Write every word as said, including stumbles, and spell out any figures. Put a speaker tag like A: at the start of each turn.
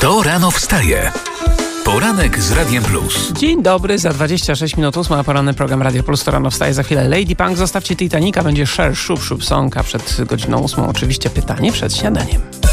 A: Kto rano wstaje? Poranek z Radiem Plus.
B: Dzień dobry, za dwadzieścia sześć minut ósma, poranny program Radio Plus, to rano wstaje. Za chwilę Lady Punk, zostawcie Titanica, będzie Cher, Szup Szup Song, a przed godziną ósmą oczywiście pytanie przed śniadaniem.